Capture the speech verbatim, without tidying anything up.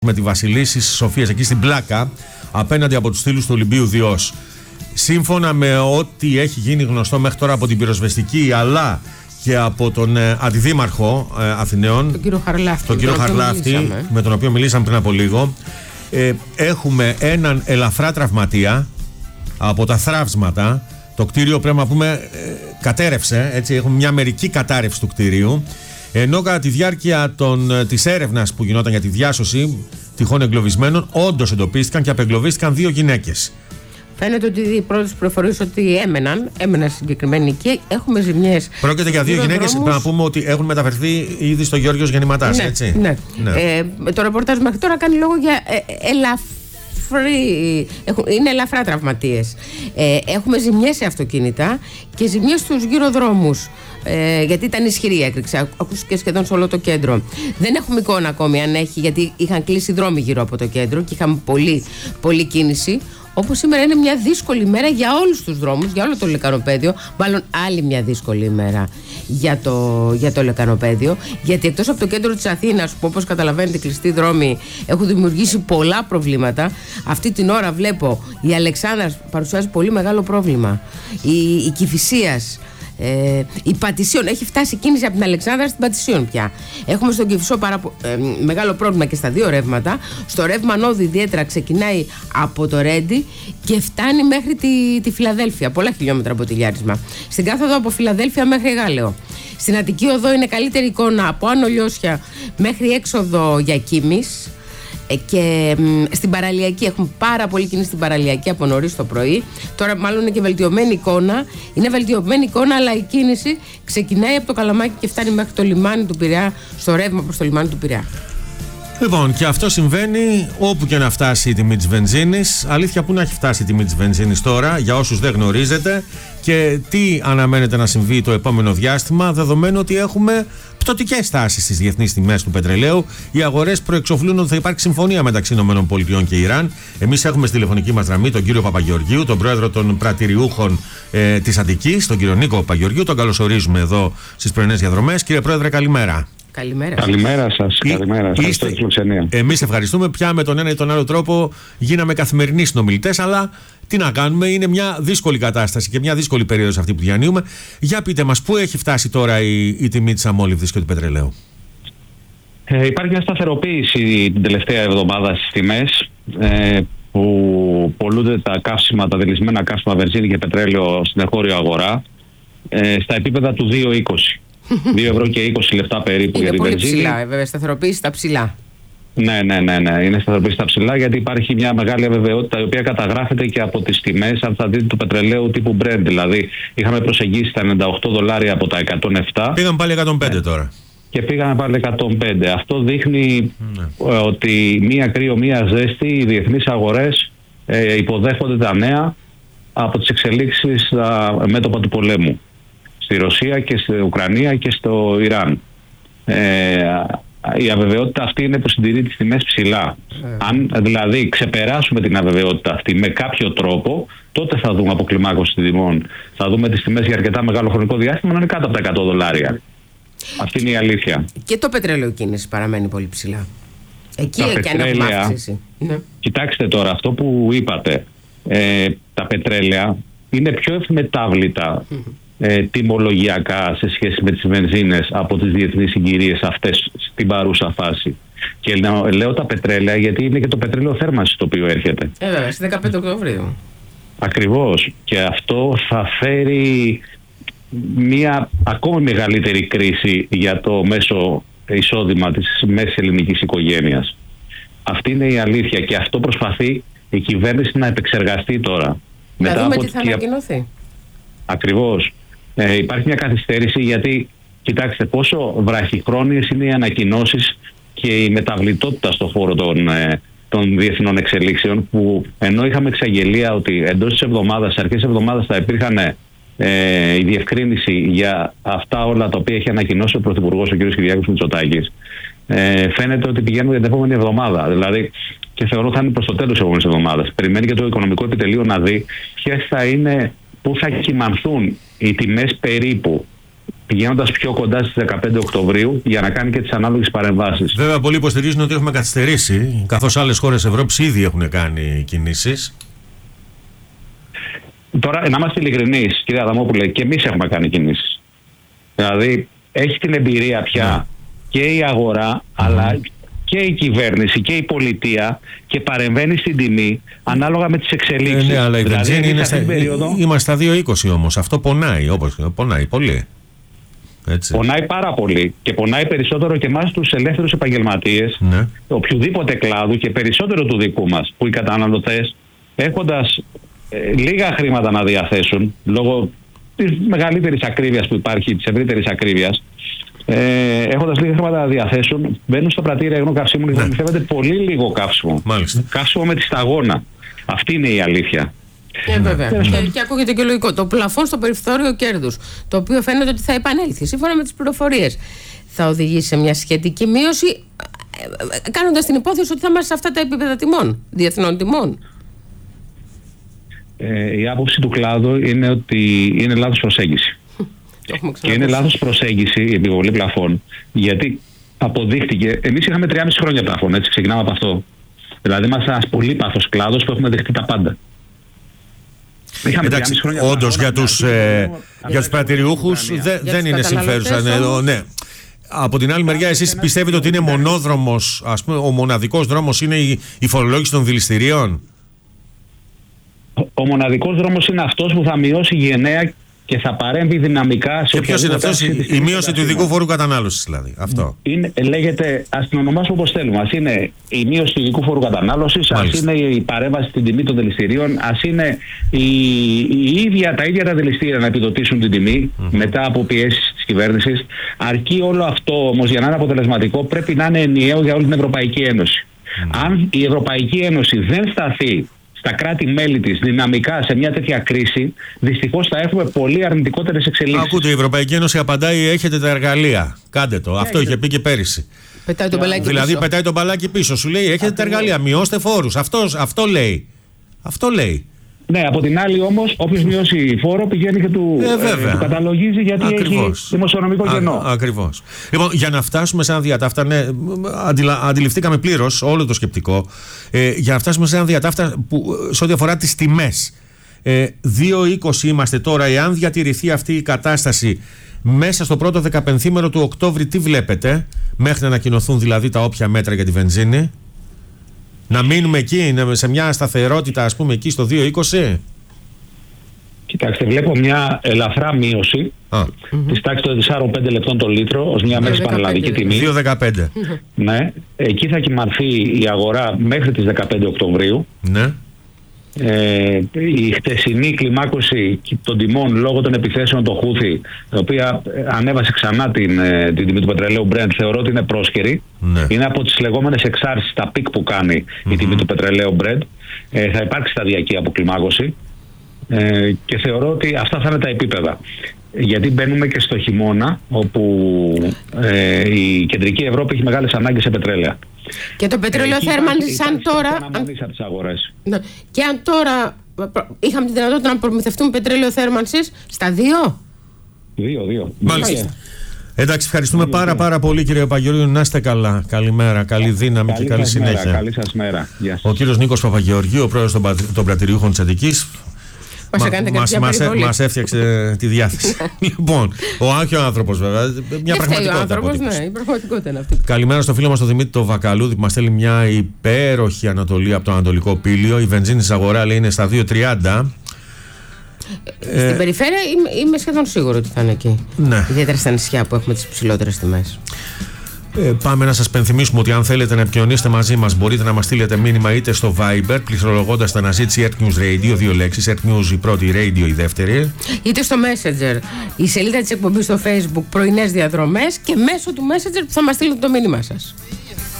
με τη Βασιλίσσης Σοφίας εκεί στην Πλάκα, απέναντι από τους θύλους του Ολυμπίου Διός. Σύμφωνα με ό,τι έχει γίνει γνωστό μέχρι τώρα από την πυροσβεστική αλλά και από τον ε, αντιδήμαρχο ε, Αθηναίων, τον κύριο Χαρλάφτη, τον κύριο Χαρλάφτη με τον οποίο μιλήσαμε πριν από λίγο, ε, έχουμε έναν ελαφρά τραυματία από τα θραύσματα. Το κτίριο, πρέπει να πούμε, ε, κατέρευσε, έτσι, έχουμε μια μερική κατάρρευση του κτίριου, ενώ κατά τη διάρκεια των, της έρευνας που γινόταν για τη διάσωση τυχόν εγκλωβισμένων, όντως εντοπίστηκαν και απεγκλωβίστηκαν δύο γυναίκες. Φαίνεται ότι οι πρώτες πληροφορίες ότι έμεναν, έμεναν συγκεκριμένοι και έχουμε ζημιές. Πρόκειται για δύο γυναίκες, πρέπει να πούμε ότι έχουν μεταφερθεί ήδη στο Γεώργιος Γεννηματάς, ναι, έτσι. Ναι. ναι. Ε, το ρεπορτάζ μέχρι τώρα κάνει λόγο για ε, ελαφρύ, είναι ελαφρά τραυματίες. Ε, έχουμε ζημιές σε αυτοκίνητα και ζημιές στους γύρω δρόμους. Ε, γιατί ήταν ισχυρή η έκρηξη, ακούστηκε σχεδόν σε όλο το κέντρο. Δεν έχουμε εικόνα ακόμη αν έχει, γιατί είχαν κλείσει δρόμοι γύρω από το κέντρο και είχαμε πολύ, πολύ κίνηση. Όπως σήμερα είναι μια δύσκολη ημέρα για όλους τους δρόμους, για όλο το λεκανοπέδιο. Μάλλον άλλη μια δύσκολη ημέρα για το, για το λεκανοπέδιο. Γιατί εκτός από το κέντρο της Αθήνας, που όπως καταλαβαίνετε κλειστοί δρόμοι έχουν δημιουργήσει πολλά προβλήματα, αυτή την ώρα βλέπω η Αλεξάνδρας παρουσιάζει πολύ μεγάλο πρόβλημα. Η, η Κηφισίας. Ε, η Πατησίων, έχει φτάσει κίνηση από την Αλεξάνδρα στην Πατησίων πια. Έχουμε στον Κηφισό παρα, ε, μεγάλο πρόβλημα και στα δύο ρεύματα. Στο ρεύμα Νόδου ιδιαίτερα ξεκινάει από το Ρέντι και φτάνει μέχρι τη, τη Φιλαδέλφια. Πολλά χιλιόμετρα αποτυλιάρισμα. Στην κάθοδο από Φιλαδέλφια μέχρι Γάλεο. Στην Αττική Οδό είναι καλύτερη εικόνα από Άνω Λιώσια μέχρι έξοδο Γιακίμης. Και μ, στην παραλιακή έχουμε πάρα πολύ κίνηση στην παραλιακή από νωρίς το πρωί. Τώρα μάλλον είναι και βελτιωμένη εικόνα. Είναι βελτιωμένη εικόνα, αλλά η κίνηση ξεκινάει από το Καλαμάκι και φτάνει μέχρι το λιμάνι του Πειραιά, στο ρεύμα προς το λιμάνι του Πειραιά. Λοιπόν, και αυτό συμβαίνει όπου και να φτάσει η τιμή της βενζίνης. Αλήθεια, πού να έχει φτάσει η τιμή της βενζίνης τώρα, για όσους δεν γνωρίζετε, και τι αναμένεται να συμβεί το επόμενο διάστημα, δεδομένου ότι έχουμε πτωτικές τάσεις στις διεθνείς τιμές του πετρελαίου. Οι αγορές προεξοφλούν ότι θα υπάρξει συμφωνία μεταξύ ΗΠΑ και Ιράν. Εμείς έχουμε στη τηλεφωνική μας γραμμή τον κύριο Παπαγεωργίου, τον πρόεδρο των πρατηριούχων ε, της Αττικής, τον κύριο Νίκο Παπαγεωργίου. Τον καλωσορίζουμε εδώ στις πρωινές διαδρομές. Κύριε Πρόεδρε, καλημέρα. Καλημέρα. Καλημέρα σας. Ή, καλημέρα σας. Είστε... Εμείς ευχαριστούμε. Πια με τον ένα ή τον άλλο τρόπο γίναμε καθημερινοί συνομιλητές, αλλά τι να κάνουμε, είναι μια δύσκολη κατάσταση και μια δύσκολη περίοδος αυτή που διανύουμε. Για πείτε μας, πού έχει φτάσει τώρα η, η τιμή της αμόλυβδης και του πετρελαίου? Ε, υπάρχει μια σταθεροποίηση την τελευταία εβδομάδα στις τιμές, ε, που πολλούνται τα καύσιμα, τα δελισμένα καύσιμα βενζίνη και πετρέλαιο στην εγχώριο αγορά ε, στα επίπεδα του δύο είκοσι. δύο ευρώ και είκοσι λεπτά περίπου είναι για την βενζίνη. Είναι πολύ ψηλά, βέβαια, σταθεροποίηση στα ψηλά. Ναι, ναι, ναι, ναι, είναι σταθεροποίηση στα ψηλά, γιατί υπάρχει μια μεγάλη αβεβαιότητα η οποία καταγράφεται και από τις τιμές, αν θα δείτε, του πετρελαίου τύπου Brent. Δηλαδή, είχαμε προσεγγίσει τα ενενήντα οκτώ δολάρια από τα εκατόν επτά. Πήγαν πάλι εκατόν πέντε ναι. τώρα. Και πήγαν πάλι εκατόν πέντε. Αυτό δείχνει ναι. ότι μία κρύο, μία ζέστη, οι διεθνείς αγορές ε, υποδέχονται τα νέα από τις εξελίξεις στα μέτωπα του πολέμου. Στη Ρωσία και στη Ουκρανία και στο Ιράν. Ε, η αβεβαιότητα αυτή είναι που συντηρεί τις τιμές ψηλά. Ε. Αν δηλαδή ξεπεράσουμε την αβεβαιότητα αυτή με κάποιο τρόπο, τότε θα δούμε αποκλιμάκωση τιμών. Θα δούμε τις τιμές για αρκετά μεγάλο χρονικό διάστημα να είναι κάτω από τα εκατό δολάρια. Αυτή είναι η αλήθεια. Και το πετρέλαιο κίνηση παραμένει πολύ ψηλά. Εκεί και αν έχουμε αύξηση. Ναι. Κοιτάξτε τώρα, αυτό που είπατε, ε, τα πετρέλαια είναι πιο ευμετάβλητα mm-hmm. Ε, τιμολογιακά σε σχέση με τις βενζίνες από τις διεθνείς συγκυρίες αυτές στην παρούσα φάση. Και λέω, λέω τα πετρέλαια γιατί είναι και το πετρέλαιο θέρμανσης το οποίο έρχεται. Ε, βέβαια, στις δεκαπέντε Οκτωβρίου. Ακριβώς. Και αυτό θα φέρει μια ακόμη μεγαλύτερη κρίση για το μέσο εισόδημα της μέσης ελληνικής οικογένειας. Αυτή είναι η αλήθεια και αυτό προσπαθεί η κυβέρνηση να επεξεργαστεί τώρα. Να μετά δούμε από τι θα ανακοινωθεί. Ακριβώς. Ε, υπάρχει μια καθυστέρηση γιατί, κοιτάξτε, πόσο βραχυχρόνιες είναι οι ανακοινώσεις και η μεταβλητότητα στον χώρο των, ε, των διεθνών εξελίξεων, που ενώ είχαμε εξαγγελία ότι εντός της εβδομάδας, στις αρχές της εβδομάδας θα υπήρχαν ε, η διευκρίνηση για αυτά όλα τα οποία έχει ανακοινώσει ο Πρωθυπουργός ο κ. Κυριάκος Μητσοτάκης, ε, φαίνεται ότι πηγαίνουν για την επόμενη εβδομάδα. Δηλαδή, και θεωρώ θα είναι προς το τέλος της επόμενης εβδομάδας. Περιμένει και το Οικονομικό Επιτελείο να δει ποιες θα είναι, πού θα κυμανθούν οι τιμές περίπου πηγαίνοντας πιο κοντά στις δεκαπέντε Οκτωβρίου για να κάνει και τις ανάλογες παρεμβάσεις. Βέβαια, πολλοί υποστηρίζουν ότι έχουμε καθυστερήσει, καθώς άλλες χώρες Ευρώπης ήδη έχουν κάνει κινήσεις. Τώρα, να είμαστε ειλικρινείς, κύριε Αδαμόπουλε, και εμείς έχουμε κάνει κινήσεις. Δηλαδή, έχει την εμπειρία πια ναι. και η αγορά, mm. αλλά και η κυβέρνηση και η πολιτεία και παρεμβαίνει στην τιμή ανάλογα με τις εξελίξεις. Ναι, ναι, αλλά η δηλαδή, βενζίνη είναι στα... περίοδο... Είμαστε στα δύο είκοσι όμως. Αυτό πονάει, όπως... πονάει πολύ. Έτσι. Πονάει πάρα πολύ και πονάει περισσότερο και εμάς τους ελεύθερους επαγγελματίες, ναι. οποιοδήποτε κλάδου και περισσότερο του δικού μας, που οι καταναλωτές έχοντας ε, λίγα χρήματα να διαθέσουν λόγω της μεγαλύτερης ακρίβειας που υπάρχει, της ευρύτερης ακρίβειας, ε, έχοντας λίγα χρήματα να διαθέσουν, μπαίνουν στα πρατήρια υγρών καυσίμων και προμηθεύονται ναι. πολύ λίγο καύσιμο. Μάλιστα. Καύσιμο με τη σταγόνα. Αυτή είναι η αλήθεια. Ε, βέβαια. Και, και ακούγεται και λογικό. Το πλαφόν στο περιθώριο κέρδους, το οποίο φαίνεται ότι θα επανέλθει σύμφωνα με τις πληροφορίες, θα οδηγήσει σε μια σχετική μείωση, κάνοντας την υπόθεση ότι θα είμαστε σε αυτά τα επίπεδα τιμών, διεθνών τιμών. Ε, η άποψη του κλάδου είναι ότι είναι λάθος προσέγγιση. Και είναι λάθος προσέγγιση η επιβολή πλαφών, γιατί αποδείχτηκε. Εμείς είχαμε τριάμισι χρόνια πλαφών, έτσι ξεκινάμε από αυτό. Δηλαδή, είμαστε ένας πολύ πάθος κλάδος που έχουμε δεχτεί τα πάντα. Εντάξει, όντως για τους, ε, για τους πρατηριούχους δε, δεν είναι συμφέρουσα. Ναι, ναι. Από την άλλη μεριά, εσείς πιστεύετε ότι είναι μονόδρομος, ας πούμε, ο μοναδικός δρόμος είναι η, η φορολόγηση των δηληστηρίων? Ο, ο μοναδικός δρόμος είναι αυτός που θα μειώσει γενναία και θα παρέμβει δυναμικά σε. Και ποιος είναι αυτός? Η, η μείωση του ειδικού φόρου κατανάλωσης, δηλαδή. Αυτό. Είναι, λέγεται, ας την ονομάσουμε όπως θέλουμε. Ας είναι η μείωση του ειδικού φόρου κατανάλωσης, ας είναι η παρέμβαση στην τιμή των δηληστηρίων, ας είναι η, η ίδια, τα ίδια τα δηληστήρια να επιδοτήσουν την τιμή mm-hmm. μετά από πιέσεις της κυβέρνησης. Αρκεί όλο αυτό όμως για να είναι αποτελεσματικό, πρέπει να είναι ενιαίο για όλη την Ευρωπαϊκή Ένωση. Mm-hmm. Αν η Ευρωπαϊκή Ένωση δεν σταθεί στα κράτη-μέλη της δυναμικά σε μια τέτοια κρίση, δυστυχώς θα έχουμε πολύ αρνητικότερες εξελίξεις. Ακούτε, η Ευρωπαϊκή Ένωση απαντάει: έχετε τα εργαλεία. Κάντε το. Έχετε. Αυτό είχε πει και πέρυσι. Πετάει τον μπαλάκι δηλαδή, πίσω. πετάει τον μπαλάκι πίσω. Σου λέει: έχετε τα εργαλεία. Μειώστε φόρους. Αυτός, αυτό λέει. Αυτό λέει. Ναι, από την άλλη όμως, όποιος μειώσει φόρο πηγαίνει και του, ε, ε, του καταλογίζει γιατί ακριβώς. Έχει δημοσιονομικό κενό. Ακριβώς. Λοιπόν, για να φτάσουμε σε ένα διατάφτα, ναι, αντιλα, αντιληφθήκαμε πλήρως όλο το σκεπτικό, ε, για να φτάσουμε σε ένα διατάφτα που, σε ό,τι αφορά τις τιμές. Ε, δύο είκοσι είμαστε τώρα, εάν διατηρηθεί αυτή η κατάσταση μέσα στο πρώτο δεκαπενθήμερο του Οκτώβρη, τι βλέπετε, μέχρι να ανακοινωθούν δηλαδή τα όποια μέτρα για τη βενζίνη? Να μείνουμε εκεί, σε μια σταθερότητα, ας πούμε, εκεί στο δύο είκοσι? Κοιτάξτε, βλέπω μια ελαφρά μείωση mm-hmm. της τάξης των τεσσάρων με πέντε λεπτών το λίτρο ως μια μέση πανελλαδική τιμή. δύο δεκαπέντε. Ναι, εκεί θα κοιμανθεί η αγορά μέχρι τις δεκαπέντε Οκτωβρίου. Ναι. Ε, η χτεσινή κλιμάκωση των τιμών λόγω των επιθέσεων των Χούθη, η οποία ανέβασε ξανά την, την τιμή του πετρελαίου Brent, θεωρώ ότι είναι πρόσκαιρη. Ναι. Είναι από τις λεγόμενες εξάρσεις, τα πικ που κάνει mm-hmm. η τιμή του πετρελαίου Brent. Ε, θα υπάρξει σταδιακή αποκλιμάκωση ε, και θεωρώ ότι αυτά θα είναι τα επίπεδα. Γιατί μπαίνουμε και στο χειμώνα, όπου ε, η κεντρική Ευρώπη έχει μεγάλες ανάγκες σε πετρέλαια. Και το πετρέλαιο θέρμανσης, αν τώρα. Αν... Ναι. Και αν τώρα είχαμε τη δυνατότητα να προμηθευτούμε πετρέλαιο θέρμανσης στα δύο. Δύο, δύο. Μάλιστα. Εντάξει, ευχαριστούμε δύο, πάρα δύο. πάρα πολύ, κύριε Παπαγεωργίου. Να είστε καλά. Καλημέρα, καλή δύναμη καλή και καλή συνέχεια. Μέρα, καλή σας μέρα. Γεια σας. Ο κύριος Νίκος Παπαγεωργίου, ο πρόεδρος των, των πρατηριούχων της Αττικής. Μας, μας, μας έφτιαξε τη διάθεση. Λοιπόν, ο άκιο άνθρωπος βέβαια. Μια πραγματικότητα. Ο άνθρωπος, ναι, η πραγματικότητα είναι αυτή. Καλημέρα στο φίλο μας τον Δημήτρη το Βακαλούδη που μας στέλνει μια υπέροχη ανατολή από το Ανατολικό Πήλιο. Η βενζίνη της αγορά λέει είναι στα δύο τριάντα. Στην ε, περιφέρεια είμαι, είμαι σχεδόν σίγουρο ότι θα είναι εκεί. Ναι. Ιδιαίτερα στα νησιά που έχουμε τις ψηλότερες τιμές. Ε, πάμε να σας πενθυμίσουμε ότι αν θέλετε να επικοινωνήσετε μαζί μας, μπορείτε να μας στείλετε μήνυμα είτε στο Viber, πληκτρολογώντας την αναζήτηση Earth News Radio, δύο λέξεις, Earth News η πρώτη, Radio η δεύτερη, είτε στο Messenger, η σελίδα της εκπομπής στο Facebook, πρωινές διαδρομές, και μέσω του Messenger που θα μας στείλετε το μήνυμά σας.